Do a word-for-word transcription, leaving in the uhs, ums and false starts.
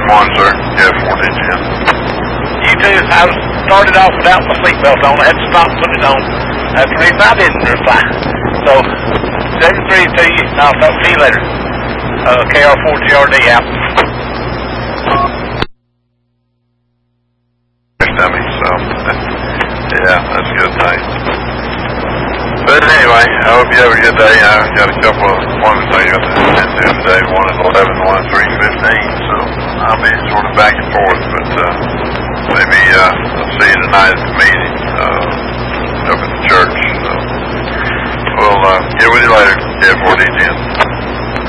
one, sir. Yeah, four D ten. You too. I started off without my seatbelt on. I had to stop and put it on. After me, I didn't reply. So, seven three to you. I'll talk to you later. Uh, K R four G R D out. Dummy, so, yeah, that's a good thing. But anyway, I hope you have a good day. I've got a couple of appointments I got to attend to today. One at eleven, one at three fifteen, so I'll be sort of back and forth, but uh, maybe uh, I'll see you tonight at the meeting uh, up at the church. So we'll uh, get with you later. Yeah, four D ten.